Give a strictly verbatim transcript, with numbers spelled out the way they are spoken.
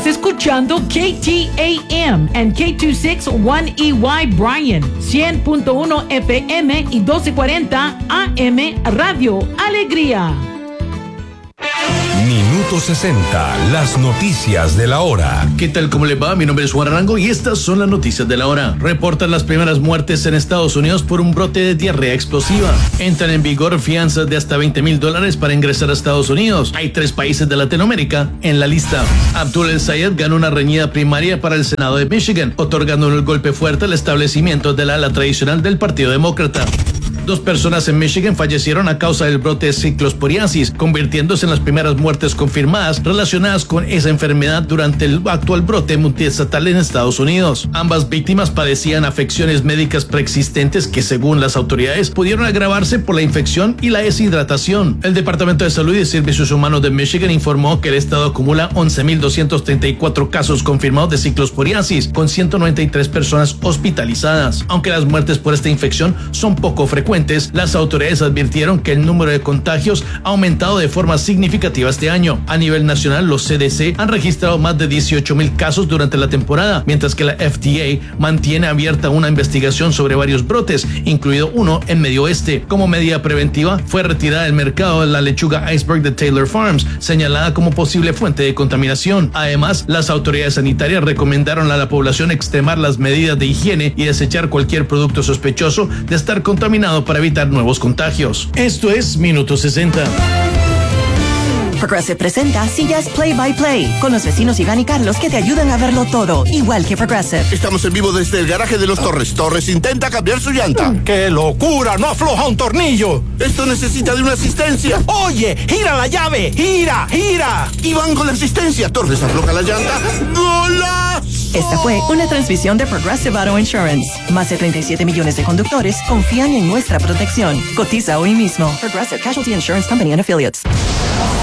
escuchando K T A M and K dos sesenta y uno E Y Bryan, cien punto uno F M y doce cuarenta A M Radio Alegría. Minuto sesenta, las noticias de la hora. ¿Qué tal? ¿Cómo le va? Mi nombre es Juan Arango y estas son las noticias de la hora. Reportan las primeras muertes en Estados Unidos por un brote de diarrea explosiva. Entran en vigor fianzas de hasta veinte mil dólares para ingresar a Estados Unidos. Hay tres países de Latinoamérica en la lista. Abdul El Sayed ganó una reñida primaria para el Senado de Michigan, otorgando el golpe fuerte al establecimiento del ala tradicional del Partido Demócrata. Dos personas en Michigan fallecieron a causa del brote de ciclosporiasis, convirtiéndose en las primeras muertes confirmadas relacionadas con esa enfermedad durante el actual brote multiestatal en Estados Unidos. Ambas víctimas padecían afecciones médicas preexistentes que, según las autoridades, pudieron agravarse por la infección y la deshidratación. El Departamento de Salud y Servicios Humanos de Michigan informó que el estado acumula once mil doscientos treinta y cuatro casos confirmados de ciclosporiasis, con ciento noventa y tres personas hospitalizadas. Aunque las muertes por esta infección son poco frecuentes, las autoridades advirtieron que el número de contagios ha aumentado de forma significativa este año. A nivel nacional, los C D C han registrado más de dieciocho mil casos durante la temporada, mientras que la F D A mantiene abierta una investigación sobre varios brotes, incluido uno en Medio Oeste. Como medida preventiva, fue retirada del mercado la lechuga iceberg de Taylor Farms, señalada como posible fuente de contaminación. Además, las autoridades sanitarias recomendaron a la población extremar las medidas de higiene y desechar cualquier producto sospechoso de estar contaminado para evitar nuevos contagios. Esto es Minuto sesenta. Progressive presenta Sillas Play by Play con los vecinos Iván y Carlos que te ayudan a verlo todo, igual que Progressive. Estamos en vivo desde el garaje de los Torres. Torres intenta cambiar su llanta. ¡Qué locura! ¡No afloja un tornillo! Esto necesita de una asistencia. ¡Oye! ¡Gira la llave! ¡Gira! ¡Gira! Iván con la asistencia. Torres afloja la llanta. ¡Golazo! Esta fue una transmisión de Progressive Auto Insurance. Más de treinta y siete millones de conductores confían en nuestra protección. Cotiza hoy mismo. Progressive Casualty Insurance Company and Affiliates.